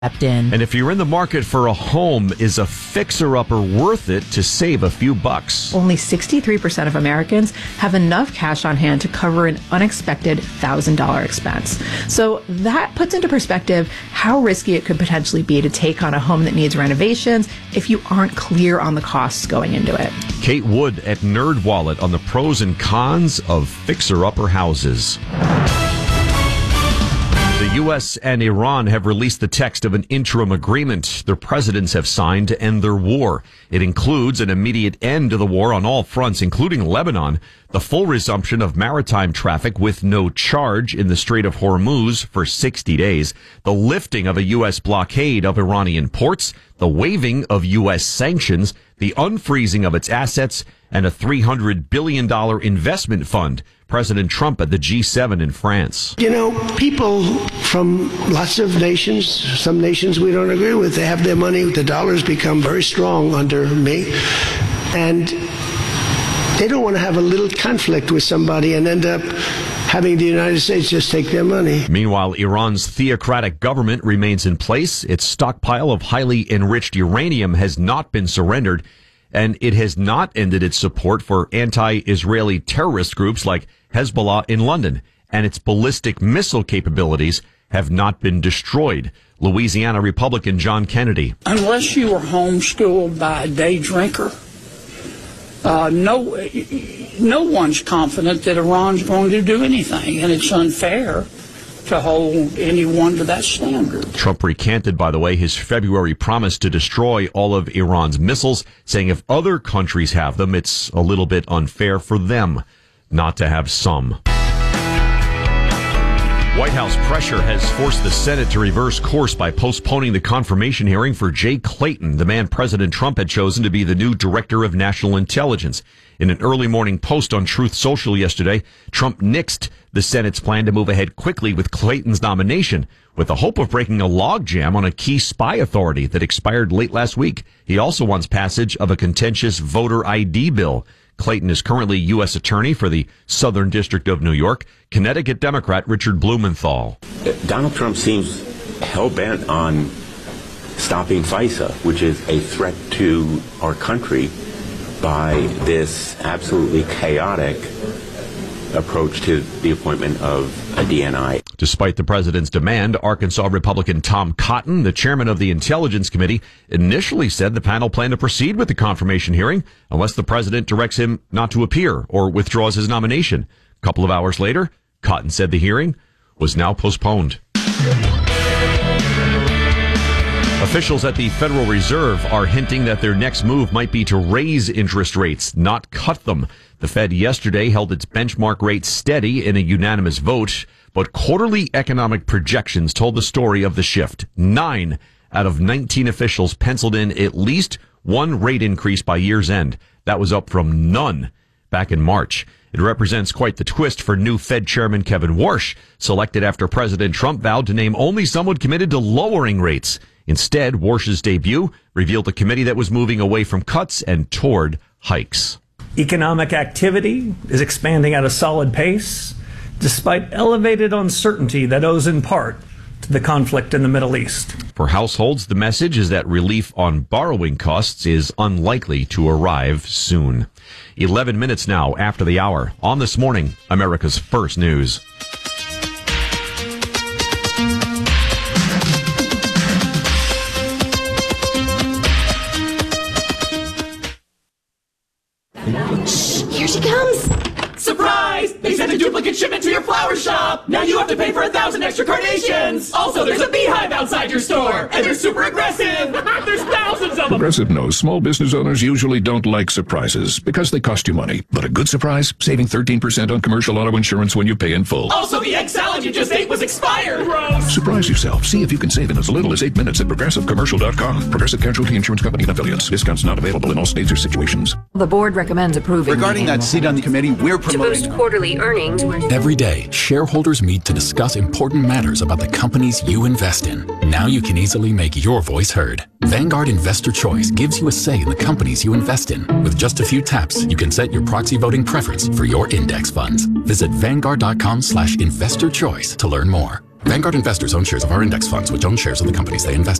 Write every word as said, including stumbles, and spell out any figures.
in. And if you're in the market for a home, is a fixer-upper worth it to save a few bucks? Only sixty-three percent of Americans have enough cash on hand to cover an unexpected one thousand dollars expense. So that puts into perspective how risky it could potentially be to take on a home that needs renovations if you aren't clear on the costs going into it. Kate Wood at NerdWallet on the pros and cons of fixer-upper houses. The U S and Iran have released the text of an interim agreement their presidents have signed to end their war. It includes an immediate end to the war on all fronts, including Lebanon, the full resumption of maritime traffic with no charge in the Strait of Hormuz for sixty days, the lifting of a U S blockade of Iranian ports, the waiving of U S sanctions, the unfreezing of its assets, and a three hundred billion dollars investment fund. President Trump at the G seven in France. You know, people from lots of nations, some nations we don't agree with, they have their money. The dollar's become very strong under me. And they don't want to have a little conflict with somebody and end up having the United States just take their money. Meanwhile, Iran's theocratic government remains in place. Its stockpile of highly enriched uranium has not been surrendered, and it has not ended its support for anti-Israeli terrorist groups like Hezbollah in London, and its ballistic missile capabilities have not been destroyed. Louisiana Republican John Kennedy. Unless you were homeschooled by a day drinker, uh, no, no one's confident that Iran's going to do anything, and it's unfair to hold anyone to that standard. Trump recanted, by the way, his February promise to destroy all of Iran's missiles, saying if other countries have them, it's a little bit unfair for them not to have some. White House pressure has forced the Senate to reverse course by postponing the confirmation hearing for Jay Clayton, the man President Trump had chosen to be the new Director of National Intelligence. In an early morning post on Truth Social yesterday, Trump nixed the Senate's plan to move ahead quickly with Clayton's nomination, with the hope of breaking a logjam on a key spy authority that expired late last week. He also wants passage of a contentious voter I D bill. Clayton is currently U S Attorney for the Southern District of New York. Connecticut Democrat Richard Blumenthal. Donald Trump seems hell-bent on stopping FISA, which is a threat to our country, by this absolutely chaotic approach to the appointment of a D N I. Despite the president's demand, Arkansas Republican Tom Cotton, the chairman of the Intelligence Committee, initially said the panel planned to proceed with the confirmation hearing unless the president directs him not to appear or withdraws his nomination. A couple of hours later, Cotton said the hearing was now postponed. Officials at the Federal Reserve are hinting that their next move might be to raise interest rates, not cut them. The Fed yesterday held its benchmark rate steady in a unanimous vote, but quarterly economic projections told the story of the shift. Nine out of nineteen officials penciled in at least one rate increase by year's end. That was up from none back in March. It represents quite the twist for new Fed Chairman Kevin Warsh, selected after President Trump vowed to name only someone committed to lowering rates. Instead, Warsh's debut revealed a committee that was moving away from cuts and toward hikes. Economic activity is expanding at a solid pace, despite elevated uncertainty that owes in part to the conflict in the Middle East. For households, the message is that relief on borrowing costs is unlikely to arrive soon. eleven minutes now after the hour. On This Morning, America's First News. Here she comes! Surprise! They sent a duplicate shipment to your flower shop! Now you have to pay for a thousand extra carnations! Also, there's a beehive outside your store! And they're super aggressive! There's thousands of them! Progressive knows small business owners usually don't like surprises because they cost you money. But a good surprise? Saving thirteen percent on commercial auto insurance when you pay in full. Also, the egg salad you just ate was expired! Gross! Surprise yourself. See if you can save in as little as eight minutes at progressive commercial dot com. Progressive Casualty Insurance Company and affiliates. Discounts not available in all states or situations. The board recommends approving. Regarding that seat on the committee, we're promoting. To boost quarterly earnings. Every day, shareholders meet to discuss important matters about the companies you invest in. Now you can easily make your voice heard. Vanguard Investor Choice gives you a say in the companies you invest in. With just a few taps, you can set your proxy voting preference for your index funds. Visit vanguard dot com slash investor choice to learn more. Vanguard investors own shares of our index funds, which own shares of the companies they invest